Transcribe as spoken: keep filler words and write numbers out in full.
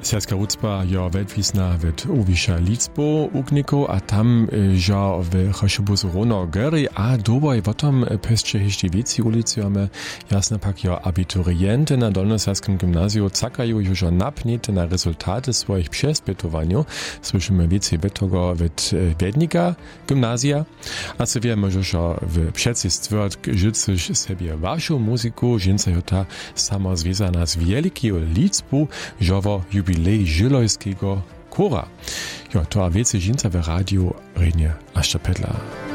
Serbska hudba je vedwisna wet uwisza liczbu ugników, a tam ja w Choszybusu Rono Göry, a doboj potom pesce jeszcze więcej ulicujemy. Jasne pak ja abiturienty na Dolnosarskim gimnazju czekają już napnięte na rezultaty swoich przespytowaniu. Słyszymy więcej tego wet Wiednika gimnazja. A co wiemy, że w przedsiestwort życzysz sobie waszą muzyku, żynca ta sama związana z wielkiego liczbu, żowo jubilej żylojskiego kora. Ja, to a wiece żynca w radiu rednie Aszcza Pedla.